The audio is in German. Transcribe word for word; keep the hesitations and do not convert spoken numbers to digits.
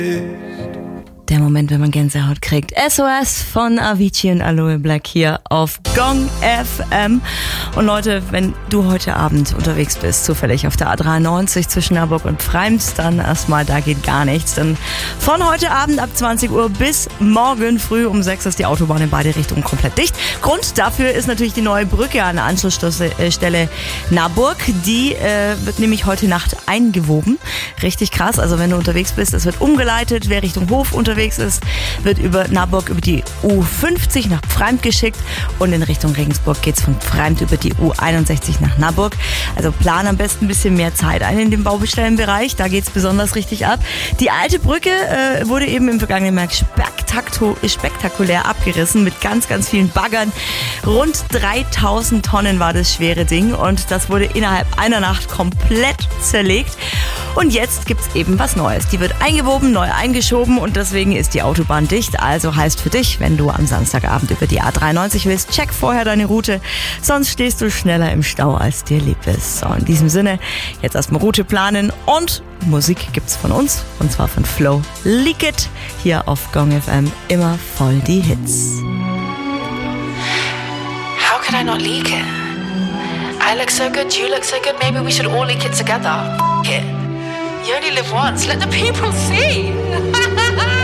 Der Moment, wenn man Gänsehaut kriegt. S O S von Avicii und Aloe Black hier auf Gong F M. Und Leute, wenn du heute Abend unterwegs bist, zufällig auf der A dreiundneunzig zwischen Naburg und Pfreimd, dann erstmal, da geht gar nichts. Denn von heute Abend ab zwanzig Uhr bis morgen früh um sechs ist die Autobahn in beide Richtungen komplett dicht. Grund dafür ist natürlich die neue Brücke an der Anschlussstelle Naburg. Die äh, wird nämlich heute Nacht eingewoben. Richtig krass. Also wenn du unterwegs bist, es wird umgeleitet. Wer Richtung Hof unterwegs ist, wird über Naburg über die U fünfzig nach Pfreimd geschickt und in Richtung Regensburg geht's von Pfreimd über die U einundsechzig nach Naburg. Also plan am besten ein bisschen mehr Zeit ein in dem Baubestellenbereich, da geht's besonders richtig ab. Die alte Brücke äh, wurde eben im vergangenen März spektakulär abgerissen mit ganz, ganz vielen Baggern. Rund dreitausend Tonnen war das schwere Ding und das wurde innerhalb einer Nacht komplett zerlegt. Und jetzt gibt's eben was Neues. Die wird eingewoben, neu eingeschoben und deswegen ist die Autobahn dicht. Also heißt für dich, wenn du am Samstagabend über die A dreiundneunzig willst, check vorher deine Route, sonst stehst du schneller im Stau, als dir lieb ist. So, in diesem Sinne, jetzt erstmal Route planen und Musik gibt's von uns, und zwar von Flo. Leak It, hier auf Gong F M, immer voll die Hits. How could I not leak it? I look so good, you look so good, maybe we should all leak it together. F*** it. You only live once, let the people see.